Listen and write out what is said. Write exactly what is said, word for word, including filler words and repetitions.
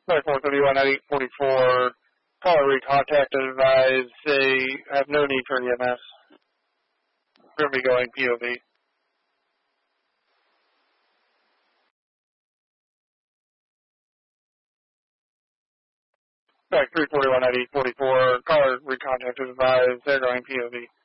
Sorry, four thirty-one at eight forty-four. Caller recontact advised they have no need for E M S. We're going to be going P O V. Sorry, three forty-one at eight forty-four. Caller recontact advised they're going P O V.